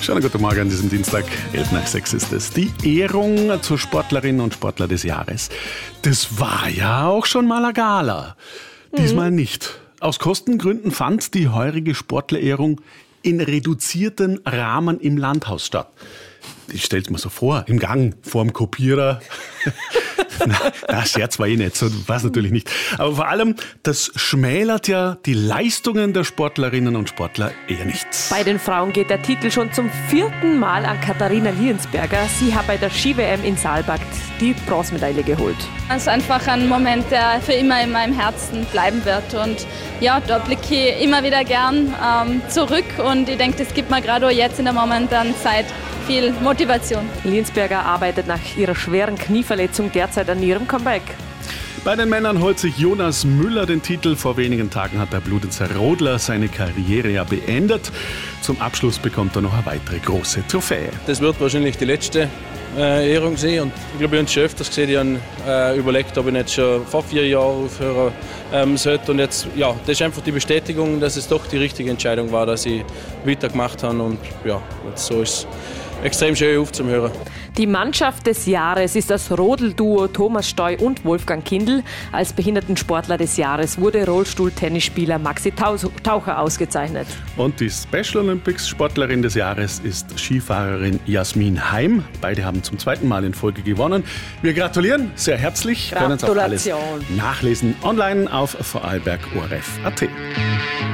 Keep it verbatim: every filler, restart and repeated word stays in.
Schönen guten Morgen an diesem Dienstag, elf nach sechs ist es. Die Ehrung zur Sportlerin und Sportler des Jahres. Das war ja auch schon mal eine Gala. Diesmal mhm. nicht. Aus Kostengründen fand die heurige Sportlerehrung in reduzierten Rahmen im Landhaus statt. Ich stell's mir so vor, im Gang, vorm Kopierer. Na, na, Scherz war eh nicht, so war es natürlich nicht. Aber vor allem, das schmälert ja die Leistungen der Sportlerinnen und Sportler eher nicht. Bei den Frauen geht der Titel schon zum vierten Mal an Katharina Liensberger. Sie hat bei der Ski-W M in Saalbach die Bronzemedaille geholt. Es ist einfach ein Moment, der für immer in meinem Herzen bleiben wird. Und ja, da blicke ich immer wieder gern ähm, zurück. Und ich denke, das gibt mir gerade auch jetzt in der momentanen Zeit viel Motivation. Liensberger arbeitet nach ihrer schweren Knieverletzung derzeit an ihrem Comeback. Bei den Männern holt sich Jonas Müller den Titel. Vor wenigen Tagen hat der Bludenzer Rodler seine Karriere ja beendet. Zum Abschluss bekommt er noch eine weitere große Trophäe. Das wird wahrscheinlich die letzte äh, Ehrung sein. Und ich glaube, ich habe es schon öfters gesehen, die haben äh, überlegt, ob ich nicht schon vor vier Jahren aufhören ähm, sollte. Und jetzt, ja, das ist einfach die Bestätigung, dass es doch die richtige Entscheidung war, dass ich weitergemacht habe. Und ja, jetzt so ist es extrem schön aufzuhören. Die Mannschaft des Jahres ist das Rodel-Duo Thomas Steu und Wolfgang Kindl. Als Behindertensportler des Jahres wurde Rollstuhl-Tennisspieler Maxi Taucher ausgezeichnet. Und die Special Olympics Sportlerin des Jahres ist Skifahrerin Jasmin Heim. Beide haben zum zweiten Mal in Folge gewonnen. Wir gratulieren sehr herzlich. Können Sie auch alles nachlesen online auf vorarlberg punkt o r f punkt a t.